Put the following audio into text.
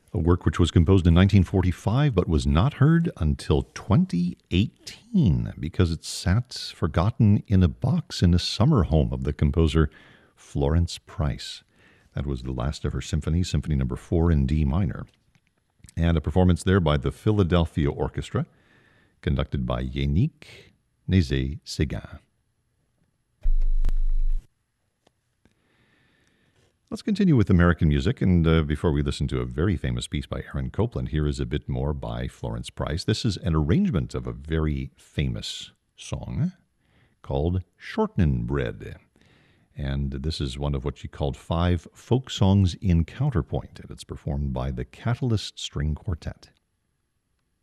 a work which was composed in 1945 but was not heard until 2018 because it sat forgotten in a box in a summer home of the composer Florence Price. That was the last of her symphony, Symphony Number 4 in D minor. And a performance there by the Philadelphia Orchestra, conducted by Yannick Nézet-Séguin. Let's continue with American music, and before we listen to a very famous piece by Aaron Copland, here is a bit more by Florence Price. This is an arrangement of a very famous song called Shortening Bread. And this is one of what she called 5 folk songs in counterpoint, and it's performed by the Catalyst String Quartet.